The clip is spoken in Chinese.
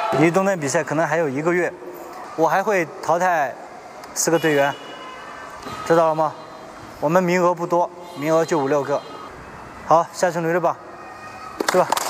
离冬天比赛可能还有1个月，我还会淘汰4个队员，知道了吗？我们名额不多，名额就5、6个。好，下去努力吧，是吧？